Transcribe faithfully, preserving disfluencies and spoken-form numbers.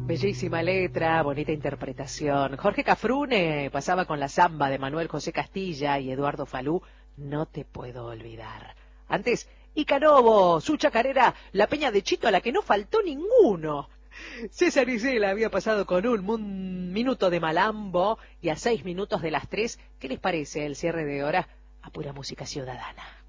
Bellísima letra, bonita interpretación. Jorge Cafrune pasaba con la samba de Manuel José Castilla y Eduardo Falú, No te puedo olvidar. Antes, Icanovo, su chacarera, La Peña de Chito, a la que no faltó ninguno. César Isela había pasado con un, un minuto de malambo y a seis minutos de las tres. ¿Qué les parece el cierre de hora a pura música ciudadana?